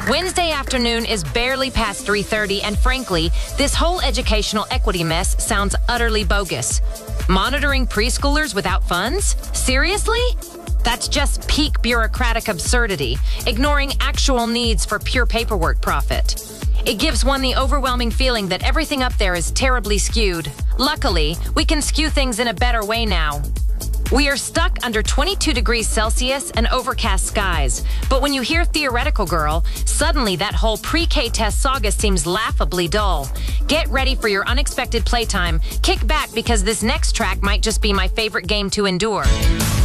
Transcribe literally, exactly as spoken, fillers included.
Wednesday afternoon is barely past three thirty, and frankly, this whole educational equity mess sounds utterly bogus. Monitoring preschoolers without funds? Seriously? That's just peak bureaucratic absurdity, ignoring actual needs for pure paperwork profit. It gives one the overwhelming feeling that everything up there is terribly skewed. Luckily, we can skew things in a better way now. We are stuck under twenty-two degrees Celsius and overcast skies. But when you hear Theoretical Girl, suddenly that whole pre-K test saga seems laughably dull. Get ready for your unexpected playtime. Kick back because this next track might just be my favorite game to endure.